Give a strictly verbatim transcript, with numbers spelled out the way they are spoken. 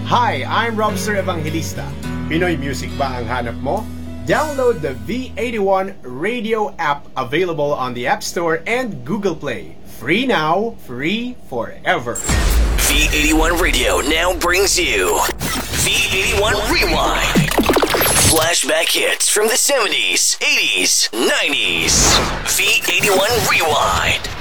Hi, I'm Robster Evangelista. Pinoy music ba ang hanap mo? Download the V eighty-one Radio app, available on the App Store and Google Play. Free now, free forever. V eighty-one Radio now brings you V eighty-one Rewind. Flashback hits from the seventies, eighties, nineties. V eighty-one Rewind.